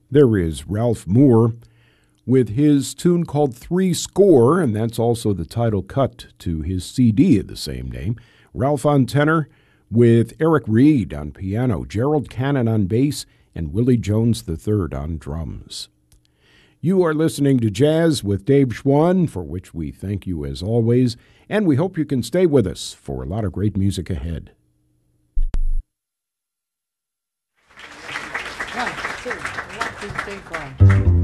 There is Ralph Moore with his tune called Three Score, and that's also the title cut to his CD of the same name. Ralph on tenor with Eric Reed on piano, Gerald Cannon on bass, and Willie Jones III on drums. You are listening to Jazz with Dave Schwann, for which we thank you as always, and we hope you can stay with us for a lot of great music ahead. 1, 2, 1, 2, 3, 4.